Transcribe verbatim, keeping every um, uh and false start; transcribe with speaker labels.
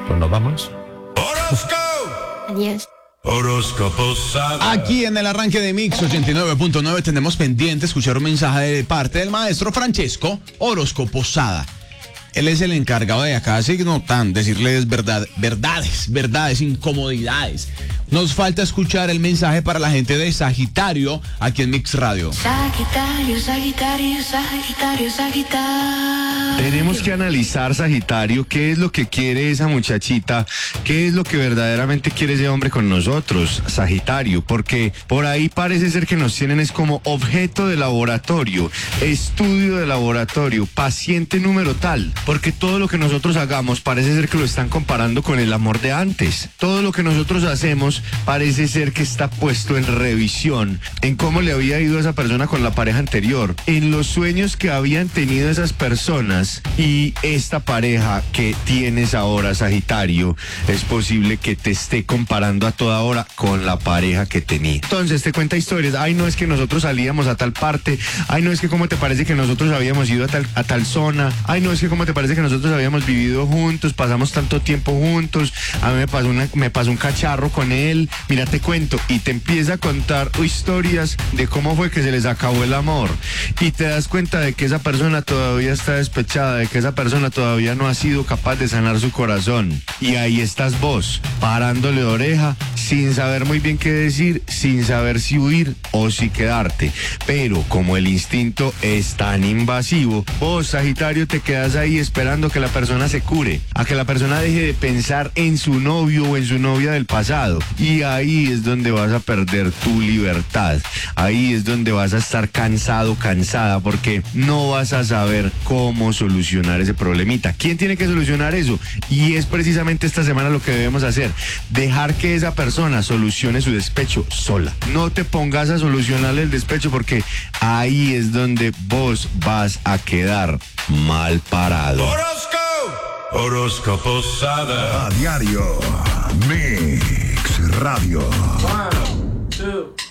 Speaker 1: Pues nos vamos.
Speaker 2: Adiós.
Speaker 3: Horóscopo Sada.
Speaker 4: Aquí en el arranque de Mix ochenta y nueve punto nueve tenemos pendiente escuchar un mensaje de parte del maestro Francesco Horóscopo Sada. Él es el encargado de acá, así que no tan decirles verdad, verdades, verdades, incomodidades. Nos falta escuchar el mensaje para la gente de Sagitario aquí en Mix Radio.
Speaker 2: Sagitario, Sagitario, Sagitario, Sagitario.
Speaker 5: Tenemos que analizar, Sagitario, qué es lo que quiere esa muchachita, qué es lo que verdaderamente quiere ese hombre con nosotros, Sagitario, porque por ahí parece ser que nos tienen es como objeto de laboratorio, estudio de laboratorio, paciente número tal, porque todo lo que nosotros hagamos parece ser que lo están comparando con el amor de antes. Todo lo que nosotros hacemos parece ser que está puesto en revisión, en cómo le había ido a esa persona con la pareja anterior, en los sueños que habían tenido esas personas. Y esta pareja que tienes ahora, Sagitario, es posible que te esté comparando a toda hora con la pareja que tenía. Entonces te cuenta historias. Ay, no es que nosotros salíamos a tal parte. Ay, no es que cómo te parece que nosotros habíamos ido a tal, a tal zona. Ay, no es que cómo te parece que nosotros habíamos vivido juntos, pasamos tanto tiempo juntos. A mí me pasó, una, me pasó un cacharro con él. Mira, te cuento. Y te empieza a contar historias de cómo fue que se les acabó el amor. Y te das cuenta de que esa persona todavía está despechada, de que esa persona todavía no ha sido capaz de sanar su corazón. Y ahí estás vos, parándole de oreja, sin saber muy bien qué decir, sin saber si huir o si quedarte. Pero como el instinto es tan invasivo, vos, Sagitario, te quedas ahí esperando que la persona se cure, a que la persona deje de pensar en su novio o en su novia del pasado. Y ahí es donde vas a perder tu libertad. Ahí es donde vas a estar cansado, cansada, porque no vas a saber cómo solucionar ese problemita. ¿Quién tiene que solucionar eso? Y es precisamente esta semana lo que debemos hacer. Dejar que esa persona solucione su despecho sola. No te pongas a solucionarle el despecho, porque ahí es donde vos vas a quedar mal parado.
Speaker 3: Horóscopo. Horóscopo Sada.
Speaker 6: A diario. Mix Radio.
Speaker 7: One, two.